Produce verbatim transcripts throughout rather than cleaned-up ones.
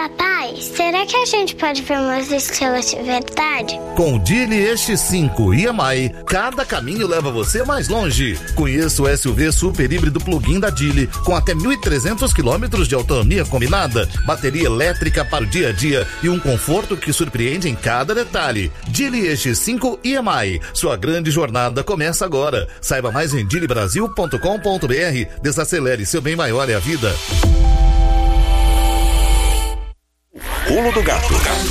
Papai, será que a gente pode ver umas estrelas de verdade? Com o Dili E X cinco e M I, cada caminho leva você mais longe. Conheça o S U V super híbrido plug-in da Dili, com até mil e trezentos quilômetros de autonomia combinada, bateria elétrica para o dia a dia e um conforto que surpreende em cada detalhe. Dili E X cinco e M I, sua grande jornada começa agora. Saiba mais em dili brasil ponto com ponto b r. Desacelere, seu bem maior é a vida. Pulo do Gato.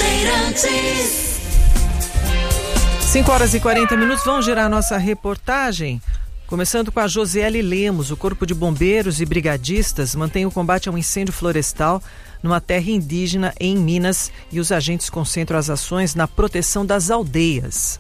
cinco horas e quarenta minutos, vamos girar a nossa reportagem. Começando com a Josiele Lemos. O Corpo de Bombeiros e Brigadistas mantém o combate ao incêndio florestal numa terra indígena em Minas e os agentes concentram as ações na proteção das aldeias.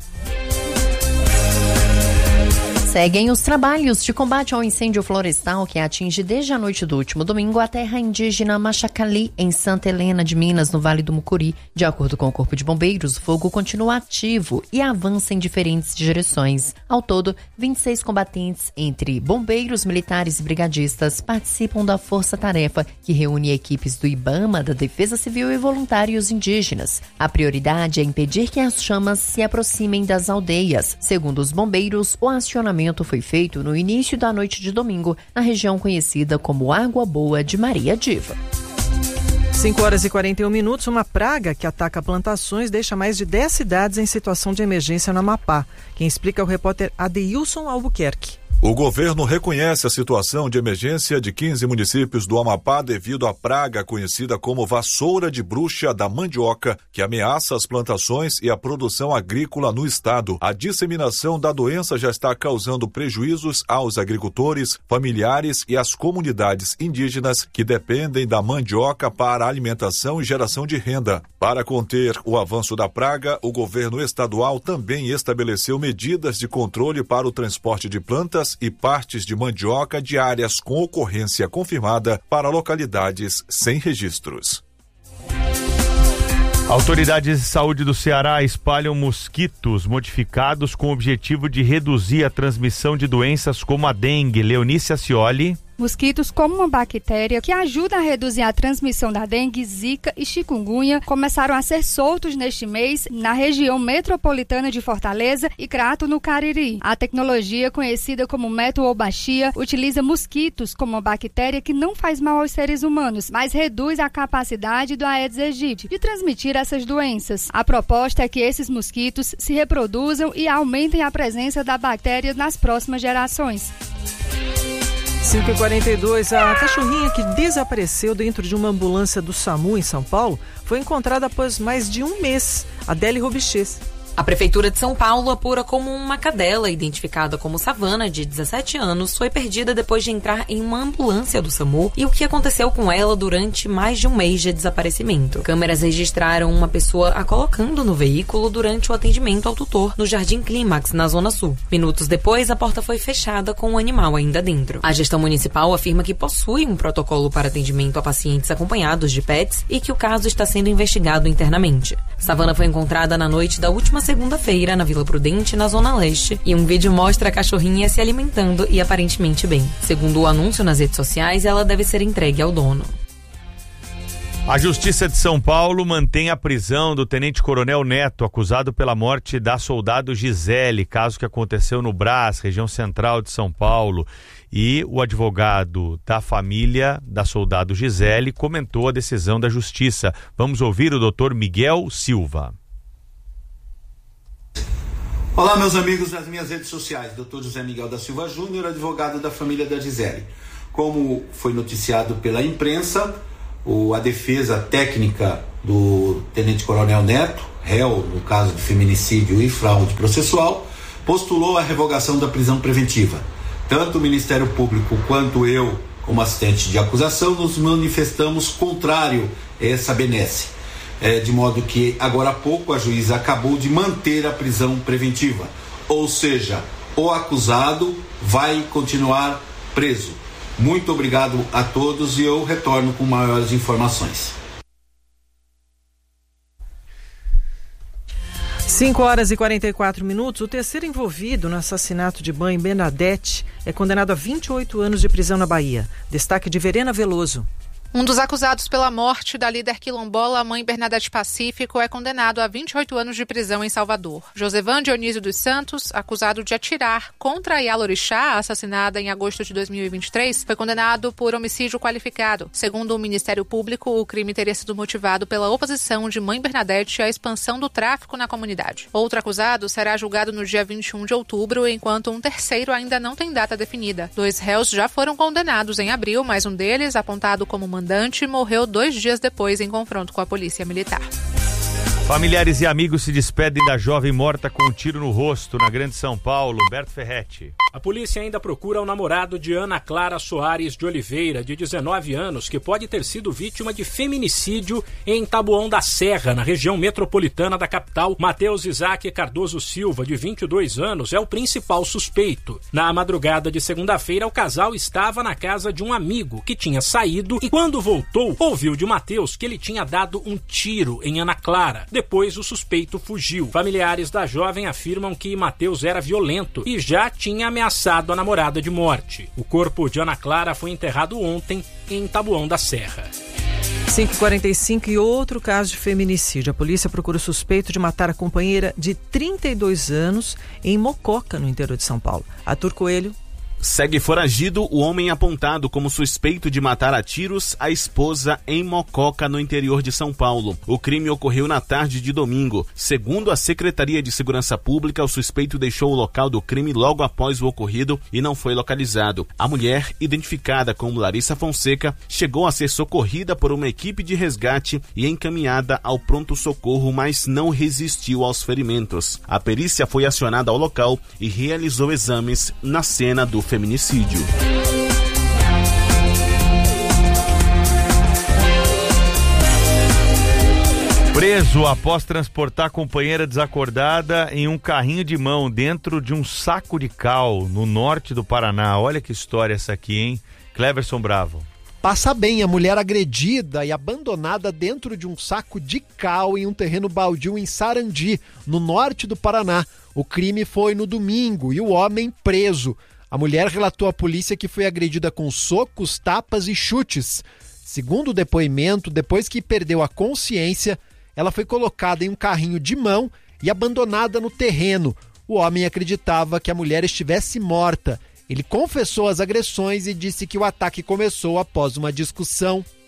Seguem os trabalhos de combate ao incêndio florestal que atinge desde a noite do último domingo a terra indígena Machacali, em Santa Helena de Minas, no Vale do Mucuri. De acordo com o Corpo de Bombeiros, o fogo continua ativo e avança em diferentes direções. Ao todo, vinte e seis combatentes, entre bombeiros, militares e brigadistas, participam da força-tarefa, que reúne equipes do IBAMA, da Defesa Civil e voluntários indígenas. A prioridade é impedir que as chamas se aproximem das aldeias. Segundo os bombeiros, o acionamento foi feito no início da noite de domingo, na região conhecida como Água Boa de Maria Diva. cinco horas e quarenta e um minutos, uma praga que ataca plantações deixa mais de dez cidades em situação de emergência no Amapá. Quem explica é o repórter Adeilson Albuquerque. O governo reconhece a situação de emergência de quinze municípios do Amapá devido à praga conhecida como vassoura de bruxa da mandioca, que ameaça as plantações e a produção agrícola no estado. A disseminação da doença já está causando prejuízos aos agricultores, familiares e às comunidades indígenas que dependem da mandioca para alimentação e geração de renda. Para conter o avanço da praga, o governo estadual também estabeleceu medidas de controle para o transporte de plantas e partes de mandioca de áreas com ocorrência confirmada para localidades sem registros. Autoridades de saúde do Ceará espalham mosquitos modificados com o objetivo de reduzir a transmissão de doenças como a dengue. Leonice Acioli. Mosquitos como uma bactéria que ajuda a reduzir a transmissão da dengue, zika e chikungunya começaram a ser soltos neste mês na região metropolitana de Fortaleza e Crato, no Cariri. A tecnologia, conhecida como meto-ou-baixia, utiliza mosquitos como uma bactéria que não faz mal aos seres humanos, mas reduz a capacidade do Aedes aegypti de transmitir essas doenças. A proposta é que esses mosquitos se reproduzam e aumentem a presença da bactéria nas próximas gerações. cinco e quarenta e dois, a cachorrinha que desapareceu dentro de uma ambulância do SAMU em São Paulo foi encontrada após mais de um mês. Adele Robichês. A Prefeitura de São Paulo apura como uma cadela, identificada como Savana, de dezessete anos, foi perdida depois de entrar em uma ambulância do SAMU e o que aconteceu com ela durante mais de um mês de desaparecimento. Câmeras registraram uma pessoa a colocando no veículo durante o atendimento ao tutor no Jardim Clímax, na Zona Sul. Minutos depois, a porta foi fechada com o animal ainda dentro. A gestão municipal afirma que possui um protocolo para atendimento a pacientes acompanhados de pets e que o caso está sendo investigado internamente. Savana foi encontrada na noite da última segunda-feira na Vila Prudente, na Zona Leste, e um vídeo mostra a cachorrinha se alimentando e aparentemente bem. Segundo o anúncio nas redes sociais, ela deve ser entregue ao dono. A Justiça de São Paulo mantém a prisão do tenente-coronel Neto, acusado pela morte da soldado Gisele, caso que aconteceu no Brás, região central de São Paulo. E o advogado da família da soldado Gisele comentou a decisão da Justiça. Vamos ouvir o doutor Miguel Silva. Olá, meus amigos das minhas redes sociais, doutor José Miguel da Silva Júnior, advogado da família da Gisele. Como foi noticiado pela imprensa, o, a defesa técnica do tenente-coronel Neto, réu no caso de feminicídio e fraude processual, postulou a revogação da prisão preventiva. Tanto o Ministério Público quanto eu, como assistente de acusação, nos manifestamos contrário a essa benesse. É, de modo que, agora há pouco, a juíza acabou de manter a prisão preventiva. Ou seja, o acusado vai continuar preso. Muito obrigado a todos e eu retorno com maiores informações. cinco horas e quarenta e quatro minutos. O terceiro envolvido no assassinato de mãe Bernadette é condenado a vinte e oito anos de prisão na Bahia. Destaque de Verena Veloso. Um dos acusados pela morte da líder quilombola Mãe Bernadette Pacífico é condenado a vinte e oito anos de prisão em Salvador. Josevan Dionísio dos Santos, acusado de atirar contra a Yalorixá, assassinada em agosto de dois mil e vinte e três, foi condenado por homicídio qualificado. Segundo o Ministério Público, o crime teria sido motivado pela oposição de Mãe Bernadette à expansão do tráfico na comunidade. Outro acusado será julgado no dia vinte e um de outubro, enquanto um terceiro ainda não tem data definida. Dois réus já foram condenados em abril, mas um deles, apontado como mandante, morreu dois dias depois em confronto com a polícia militar. Familiares e amigos se despedem da jovem morta com um tiro no rosto na Grande São Paulo. Humberto Ferretti. A polícia ainda procura o namorado de Ana Clara Soares de Oliveira, de dezenove anos, que pode ter sido vítima de feminicídio em Taboão da Serra, na região metropolitana da capital. Matheus Isaac Cardoso Silva, de vinte e dois anos, é o principal suspeito. Na madrugada de segunda-feira, o casal estava na casa de um amigo que tinha saído e, quando voltou, ouviu de Matheus que ele tinha dado um tiro em Ana Clara. Depois, o suspeito fugiu. Familiares da jovem afirmam que Matheus era violento e já tinha ameaçado a namorada de morte. O corpo de Ana Clara foi enterrado ontem em Taboão da Serra. cinco e quarenta e cinco e outro caso de feminicídio. A polícia procura o suspeito de matar a companheira de trinta e dois anos em Mococa, no interior de São Paulo. Arthur Coelho. Segue foragido o homem apontado como suspeito de matar a tiros a esposa em Mococa, no interior de São Paulo. O crime ocorreu na tarde de domingo. Segundo a Secretaria de Segurança Pública, o suspeito deixou o local do crime logo após o ocorrido e não foi localizado. A mulher, identificada como Larissa Fonseca, chegou a ser socorrida por uma equipe de resgate e encaminhada ao pronto-socorro, mas não resistiu aos ferimentos. A perícia foi acionada ao local e realizou exames na cena do feminicídio. Preso após transportar a companheira desacordada em um carrinho de mão dentro de um saco de cal no norte do Paraná. Olha que história essa aqui, hein? Cleverson Bravo. Passa bem a mulher agredida e abandonada dentro de um saco de cal em um terreno baldio em Sarandi, no norte do Paraná. O crime foi no domingo e o homem preso. A mulher relatou à polícia que foi agredida com socos, tapas e chutes. Segundo o depoimento, depois que perdeu a consciência, ela foi colocada em um carrinho de mão e abandonada no terreno. O homem acreditava que a mulher estivesse morta. Ele confessou as agressões e disse que o ataque começou após uma discussão.